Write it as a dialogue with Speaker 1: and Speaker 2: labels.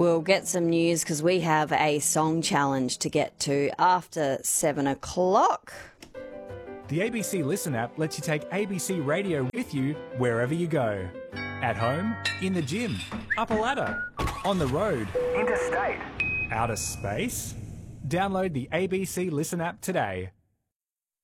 Speaker 1: We'll get some news because we have a song challenge to get to after 7 o'clock.
Speaker 2: The ABC Listen app lets you take ABC Radio with you wherever you go. At home, in the gym, up a ladder, on the road, interstate, outer space. Download the ABC Listen app today.